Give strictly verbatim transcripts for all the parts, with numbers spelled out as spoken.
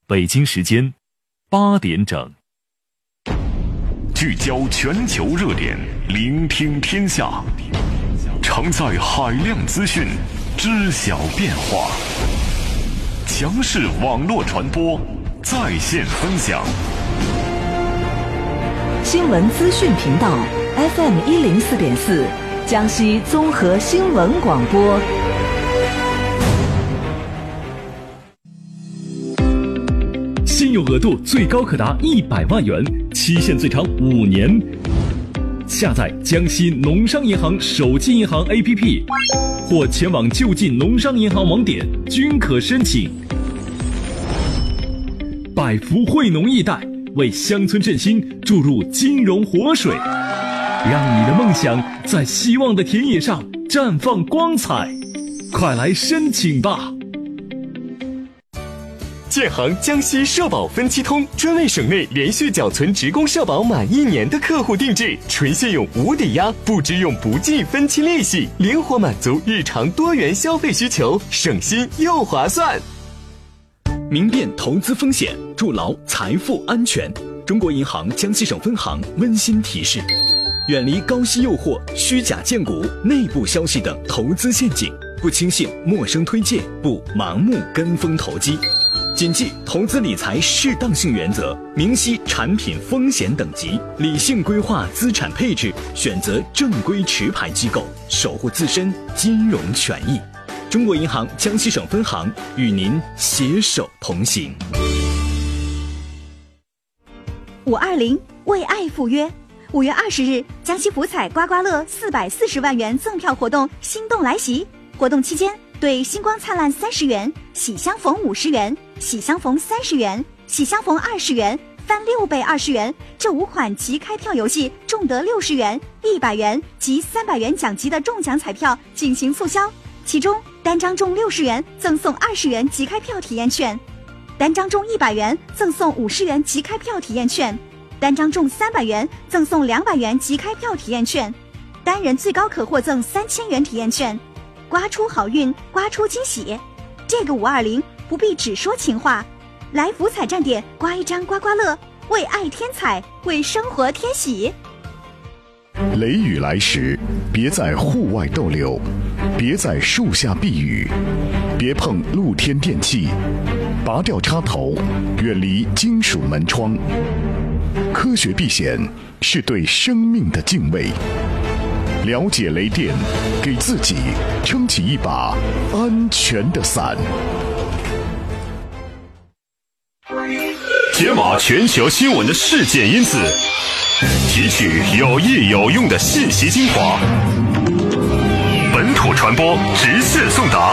北京时间八点整。 聚焦全球热点，聆听天下，承载海量资讯，知晓变化。强势网络传播，在线分享。 新闻资讯频道 F M 一零四点四，江西综合新闻广播。 信用额度最高可达一百万元，期限最长五年。下载江西农商银行手机银行 A P P， 或前往就近农商银行网点均可申请。百福惠农易贷为乡村振兴注入金融活水，让你的梦想在希望的田野上绽放光彩。快来申请吧！ 建行江西社保分期通专为省内连续缴存职工社保满一年的客户定制，纯信用无抵押，不支用不计分期利息，灵活满足日常多元消费需求，省心又划算。明辨投资风险，筑牢财富安全。中国银行江西省分行温馨提示：远离高息诱惑、虚假荐股、内部消息等投资陷阱，不轻信陌生推荐，不盲目跟风投机。谨记投资理财适当性原则，明晰产品风险等级，理性规划资产配置，选择正规持牌机构，守护自身金融权益。中国银行江西省分行与您携手同行。 五二零为爱赴约，五月二十日，江西福彩刮刮乐四百四十万元赠票活动心动来袭。活动期间，对星光灿烂三十元、喜相逢五十元、喜相逢三十元、喜相逢二十元、翻六倍二十元这五款即开票游戏中得六十元、一百元及三百元奖级的中奖彩票进行促销，其中单张中六十元赠送二十元即开票体验券，单张中一百元赠送五十元即开票体验券，单张中三百元赠送两百元即开票体验券，单人最高可获赠三千元体验券。刮出好运，刮出惊喜。这个五二零不必只说情话，来福彩站点刮一张刮刮乐，为爱添彩，为生活添喜。 雷雨来时，别在户外逗留，别在树下避雨，别碰露天电器，拔掉插头，远离金属门窗。科学避险是对生命的敬畏。了解雷电，给自己撑起一把安全的伞。解码全球新闻的事件因子，提取有益有用的信息精华，本土传播，直线送达。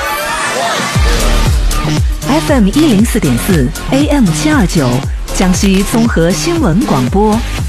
F M 一零四点四 A M 七二九，江西综合新闻广播。